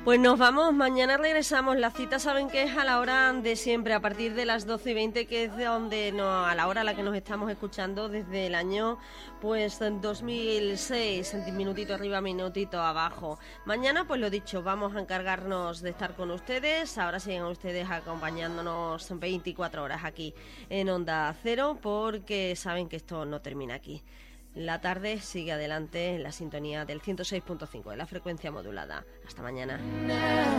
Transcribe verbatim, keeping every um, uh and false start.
Pues nos vamos, mañana regresamos. La cita saben que es a la hora de siempre, a partir de las doce y veinte, que es de donde no, a la hora a la que nos estamos escuchando desde el año pues dos mil seis, minutito arriba, minutito abajo. Mañana, pues lo dicho, vamos a encargarnos de estar con ustedes. Ahora siguen ustedes acompañándonos veinticuatro horas aquí en Onda Cero, porque saben que esto no termina aquí. La tarde sigue adelante en la sintonía del ciento seis punto cinco de la frecuencia modulada. Hasta mañana.